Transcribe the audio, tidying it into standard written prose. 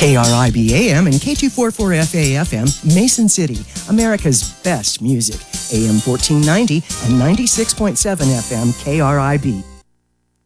KRIB AM and K244FA FM, Mason City, America's best music. AM 1490 and 96.7 FM KRIB.